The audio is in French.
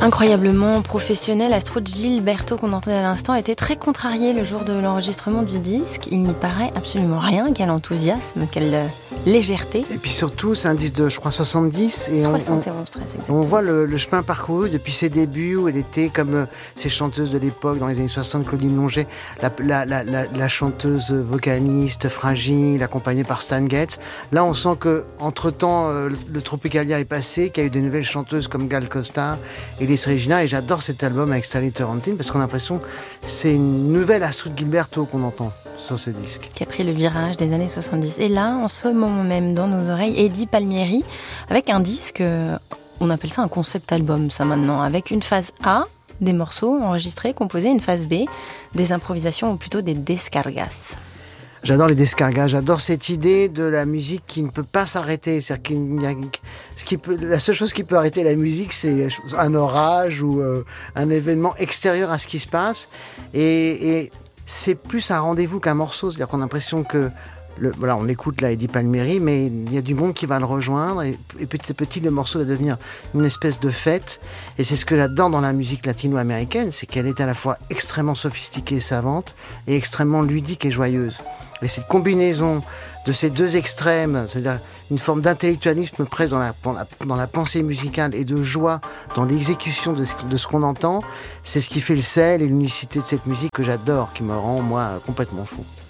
Incroyablement professionnel, Astrud Gilberto, qu'on entendait à l'instant, était très contrarié le jour de l'enregistrement du disque. Il n'y paraît absolument rien, quel enthousiasme, quelle légèreté. Et puis surtout, c'est un disque de, je crois, 70. Et 71, très exactement. On voit le chemin parcouru depuis ses débuts, où elle était comme ces chanteuses de l'époque, dans les années 60, Claudine Longet, la chanteuse vocaliste fragile, accompagnée par Stan Getz. Là, on sent que entre-temps, le Tropicalia est passé, qu'il y a eu des nouvelles chanteuses comme Gal Costa et Liz Regina, et j'adore cet album avec Sally Turrentine parce qu'on a l'impression que c'est une nouvelle Astrud Gilberto qu'on entend sur ce disque. Qui a pris le virage des années 70. Et là, en ce moment même, dans nos oreilles, Eddie Palmieri, avec un disque, on appelle ça un concept album, ça maintenant, avec une phase A, des morceaux enregistrés, composés, une phase B, des improvisations ou plutôt des descargas. J'adore les descargas, j'adore cette idée de la musique qui ne peut pas s'arrêter. C'est-à-dire la seule chose qui peut arrêter la musique, c'est un orage ou un événement extérieur à ce qui se passe. Et c'est plus un rendez-vous qu'un morceau. C'est-à-dire qu'on a l'impression que on écoute là Eddie Palmieri, mais il y a du monde qui va le rejoindre et petit à petit le morceau va devenir une espèce de fête. Et c'est ce que j'adore dans la musique latino-américaine, c'est qu'elle est à la fois extrêmement sophistiquée et savante et extrêmement ludique et joyeuse. Et cette combinaison de ces deux extrêmes, c'est-à-dire une forme d'intellectualisme présent dans la pensée musicale et de joie dans l'exécution de ce qu'on entend, c'est ce qui fait le sel et l'unicité de cette musique que j'adore, qui me rend, moi, complètement fou.